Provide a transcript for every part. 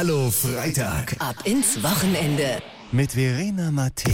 Hallo Freitag. Ab ins Wochenende. Mit Verena Mattei.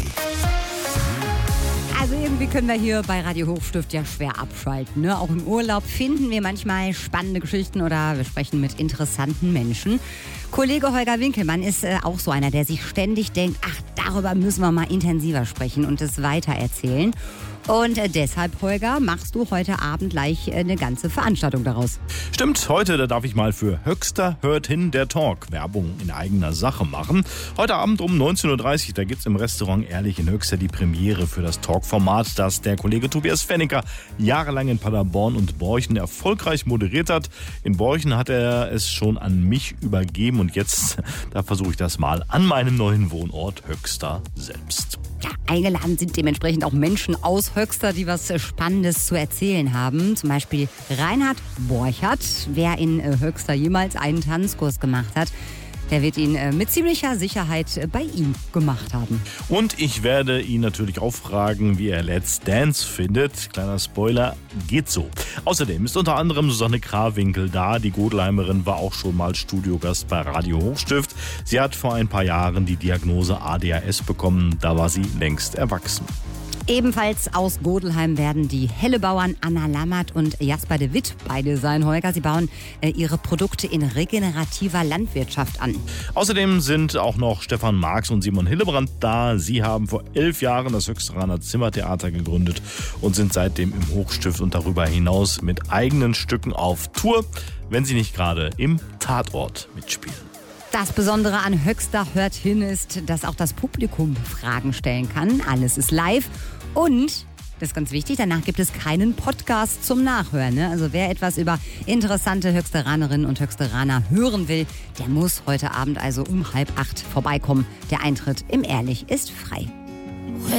Also irgendwie können wir hier bei Radio Hochstift ja schwer abschalten. Ne? Auch im Urlaub finden wir manchmal spannende Geschichten oder wir sprechen mit interessanten Menschen. Kollege Holger Winkelmann ist auch so einer, der sich ständig denkt, ach, darüber müssen wir mal intensiver sprechen und es weitererzählen. Und deshalb, Holger, machst du heute Abend gleich eine ganze Veranstaltung daraus. Stimmt, heute da darf ich mal für Höxter hört hin der Talk Werbung in eigener Sache machen. Heute Abend um 19.30 Uhr, da gibt's im Restaurant Ehrlich in Höxter die Premiere für das Talkformat, das der Kollege Tobias Fennicker jahrelang in Paderborn und Borchen erfolgreich moderiert hat. In Borchen hat er es schon an mich übergeben und jetzt, da versuche ich das mal an meinem neuen Wohnort Höxter selbst. Ja, eingeladen sind dementsprechend auch Menschen aus Höxter, die was Spannendes zu erzählen haben. Zum Beispiel Reinhard Borchert. Wer in Höxter jemals einen Tanzkurs gemacht hat, der wird ihn mit ziemlicher Sicherheit bei ihm gemacht haben. Und ich werde ihn natürlich auch fragen, wie er Let's Dance findet. Kleiner Spoiler, geht so. Außerdem ist unter anderem Susanne Krawinkel da. Die Godelheimerin war auch schon mal Studiogast bei Radio Hochstift. Sie hat vor ein paar Jahren die Diagnose ADHS bekommen. Da war sie längst erwachsen. Ebenfalls aus Godelheim werden die Hellebauern Anna Lammert und Jasper de Witt beide sein, Holger. Sie bauen ihre Produkte in regenerativer Landwirtschaft an. Außerdem sind auch noch Stefan Marx und Simon Hillebrand da. Sie haben vor 11 Jahren das Höxteraner Zimmertheater gegründet und sind seitdem im Hochstift und darüber hinaus mit eigenen Stücken auf Tour, wenn sie nicht gerade im Tatort mitspielen. Das Besondere an Höxter hört hin ist, dass auch das Publikum Fragen stellen kann. Alles ist live und, das ist ganz wichtig, danach gibt es keinen Podcast zum Nachhören. Ne? Also wer etwas über interessante Höxteranerinnen und Höxteraner hören will, der muss heute Abend also um 7:30 vorbeikommen. Der Eintritt im Ehrlich ist frei.